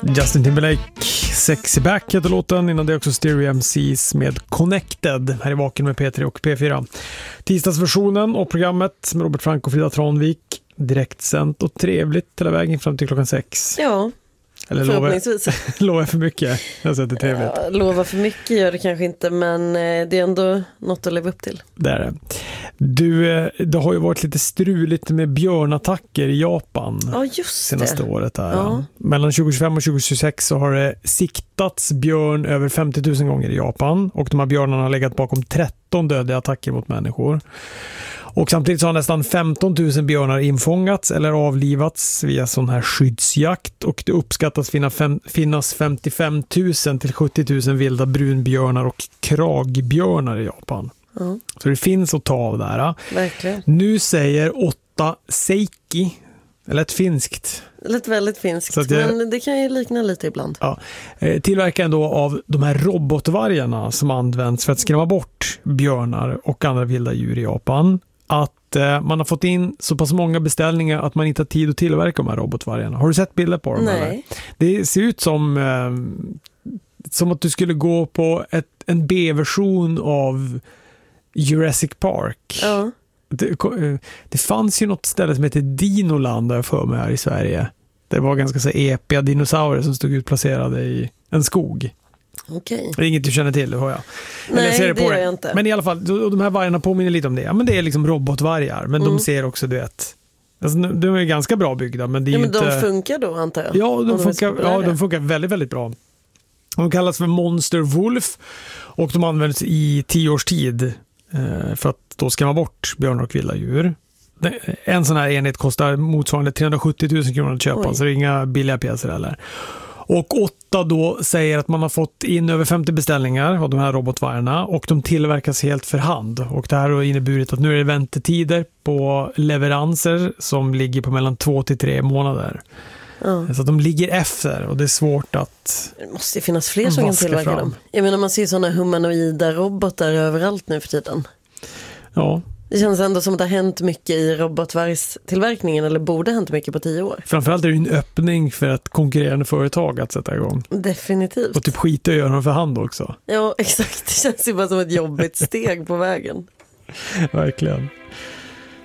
Justin Timberlake, Sexy Back heter låten. Innan det också Stereo MCs med Connected. Här är Vaken med P3 och P4. Tisdagsversionen av programmet med Robert Frank och Frida Tranvik. Direktsänt och trevligt hela vägen fram till klockan 6. Ja, eller förhoppningsvis. Lovar för mycket. Jag säger att det är trevligt. Ja, lovar för mycket gör det kanske inte, men det är ändå något att leva upp till. Det är det. Du, det har ju varit lite struligt med björnattacker i Japan. Ja, just senaste det. året här. Ja. Mellan 2025 och 2026 så har det siktats björn över 50 000 gånger i Japan. Och de här björnarna har legat bakom 13 dödliga attacker mot människor. Och samtidigt så har nästan 15 000 björnar infångats eller avlivats via sån här skyddsjakt. Och det uppskattas finnas 55 000 till 70 000 vilda brunbjörnar och kragbjörnar i Japan. Ja. Så det finns att ta av där. Verkligen. Nu säger 8 Seiki, eller ett finskt. Lite väldigt finskt, Så men det kan ju likna lite ibland. Ja, tillverkaren då av de här robotvargarna som används för att skrämma bort björnar och andra vilda djur i Japan. Att man har fått in så pass många beställningar att man inte har tid att tillverka de här robotvargarna. Har du sett bilder på dem? Nej. Eller? Det ser ut som att du skulle gå på en B-version av Jurassic Park. Ja. Det fanns ju något ställe som heter Dinoland där för mig här i Sverige. Det var ganska så epiga dinosaurier som stod utplacerade i en skog. Okej. Det är inget du känner till, det har jag. Nej, jag ser det gör jag inte. Men i alla fall, de här vargarna påminner lite om det. Ja, men det är liksom robotvargar, men de ser också, du vet... Alltså, de är ganska bra byggda, men det är ju inte... de funkar då, antar jag? Ja, de funkar väldigt, väldigt bra. De kallas för Monster Wolf och de används i 10 års tid för att då skrämma bort björnar och vilda djur. En sån här enhet kostar motsvarande 370 000 kronor att köpa. Oj. Så det är inga billiga pjäser heller. Och 8 då säger att man har fått in över 50 beställningar av de här robotvargarna och de tillverkas helt för hand. Och det här har inneburit att nu är det väntetider på leveranser som ligger på mellan 2 till 3 månader. Så att de ligger efter och det är svårt att... Det måste ju finnas fler som kan tillverka dem. Jag menar, man ser sådana humanoida robotar överallt nu för tiden. Ja. Det känns ändå som att det har hänt mycket i robotvargstillverkningen, eller borde ha hänt mycket på 10 år. Framförallt är det en öppning för ett konkurrerande företag att sätta igång. Definitivt. Och typ skita och göra dem för hand också. Ja, exakt. Det känns ju bara som ett jobbigt steg på vägen. Verkligen.